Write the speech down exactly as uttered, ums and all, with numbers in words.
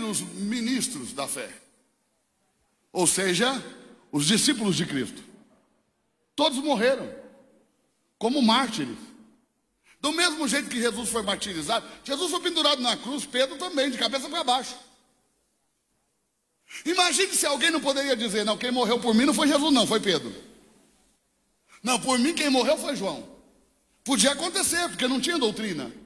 primeiros ministros da fé, ou seja, os discípulos de Cristo. Todos morreram como mártires. Do mesmo jeito que Jesus foi martirizado, Jesus foi pendurado na cruz, Pedro também, de cabeça para baixo. Imagine se alguém não poderia dizer: não, quem morreu por mim não foi Jesus não, foi Pedro. Não, por mim quem morreu foi João. Podia acontecer, porque não tinha doutrina.